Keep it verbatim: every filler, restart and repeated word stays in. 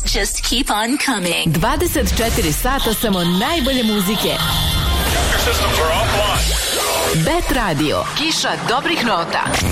just keep on coming. dvadeset četiri sata samo najbolje muzike. Bet Radio. Kiša dobrih nota.